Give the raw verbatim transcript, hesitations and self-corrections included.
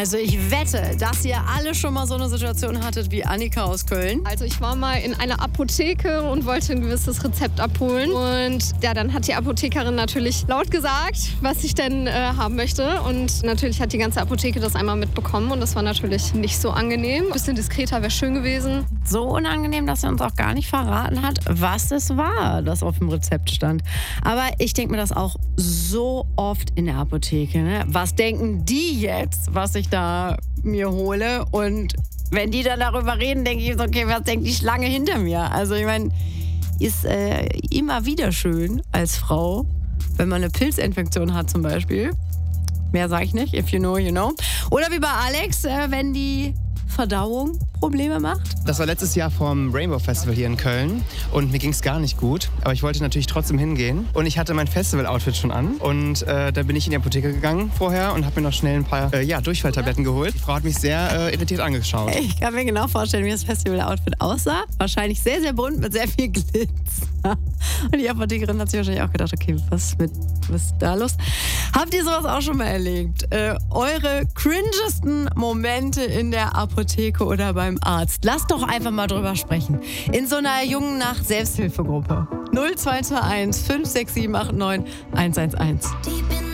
Also ich wette, dass ihr alle schon mal so eine Situation hattet wie Annika aus Köln. Also ich war mal in einer Apotheke und wollte ein gewisses Rezept abholen. Und ja, dann hat die Apothekerin natürlich laut gesagt, was ich denn äh, haben möchte. Und natürlich hat die ganze Apotheke das einmal mitbekommen. Und das war natürlich nicht so angenehm. Ein bisschen diskreter wäre schön gewesen. So unangenehm, dass er uns auch gar nicht verraten hat, was es war, das auf dem Rezept stand. Aber ich denke mir das auch so oft in der Apotheke. Ne? Was denken die jetzt, was ich da mir hole? Und wenn die dann darüber reden, denke ich, okay, was denkt die Schlange hinter mir? Also ich meine, ist äh, immer wieder schön als Frau, wenn man eine Pilzinfektion hat zum Beispiel. Mehr sage ich nicht, if you know, you know. Oder wie bei Alex, äh, wenn die Verdauung Probleme macht. Das war letztes Jahr vom Rainbow Festival hier in Köln und mir ging es gar nicht gut, aber ich wollte natürlich trotzdem hingehen und ich hatte mein Festival-Outfit schon an und äh, da bin ich in die Apotheke gegangen vorher und habe mir noch schnell ein paar äh, ja, Durchfalltabletten geholt. Die Frau hat mich sehr äh, irritiert angeschaut. Ich kann mir genau vorstellen, wie das Festival-Outfit aussah. Wahrscheinlich sehr, sehr bunt mit sehr viel Glitzer. Und die Apothekerin hat sich wahrscheinlich auch gedacht, okay, was, mit, was ist da los? Habt ihr sowas auch schon mal erlebt? Äh, eure cringesten Momente in der Apotheke oder beim Arzt? Lasst doch einfach mal drüber sprechen. In so einer jungen Nacht Selbsthilfegruppe. null zwei zwei eins fünf sechs sieben acht neun eins eins eins.